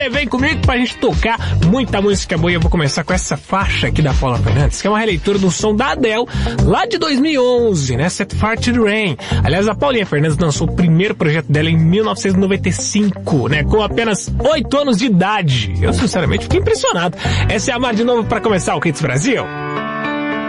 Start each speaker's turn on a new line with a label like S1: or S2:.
S1: Vem comigo pra gente tocar muita música boa. Eu vou começar com essa faixa aqui da Paula Fernandes, que é uma releitura do som da Adele, lá de 2011, né? Set Fire to the Rain. Aliás, a Paulinha Fernandes lançou o primeiro projeto dela em 1995, né? Com apenas 8 anos de idade. Eu, sinceramente, fiquei impressionado. Essa é a Mar de novo pra começar o Hits Brasil.